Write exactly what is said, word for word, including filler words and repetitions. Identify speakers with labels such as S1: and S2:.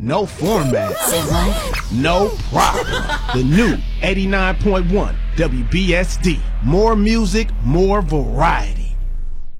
S1: no format, no problem. The new eighty-nine point one W B S D. More music, more variety.